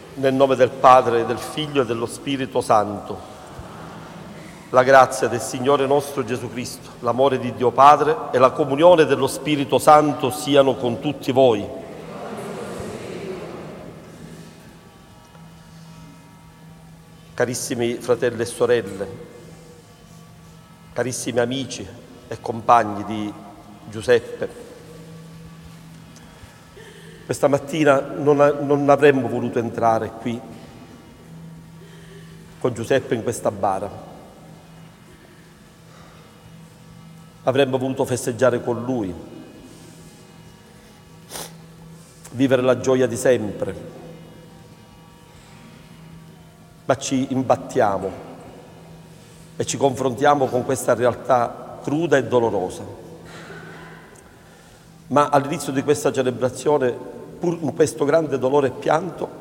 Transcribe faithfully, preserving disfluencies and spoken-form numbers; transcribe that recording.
Nel nome del Padre, del Figlio e dello Spirito Santo. La grazia del Signore nostro Gesù Cristo, l'amore di Dio Padre e la comunione dello Spirito Santo siano con tutti voi. Carissimi fratelli e sorelle, carissimi amici e compagni di Giuseppe, questa mattina non, a, non avremmo voluto entrare qui con Giuseppe in questa bara. Avremmo voluto festeggiare con lui, vivere la gioia di sempre, ma ci imbattiamo e ci confrontiamo con questa realtà cruda e dolorosa. Ma all'inizio di questa celebrazione, pur in questo grande dolore e pianto,